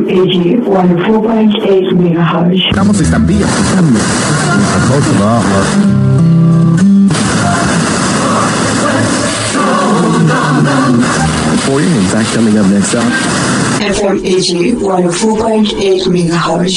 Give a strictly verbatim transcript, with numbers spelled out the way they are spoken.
A G one oh four point eight megahertz. Estamos estampillas escuchando. For you, in fact, coming up next up. F M A G one oh four point eight megahertz.